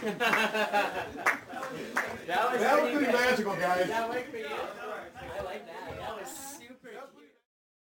That was pretty magical, guys. That worked for you. I like that.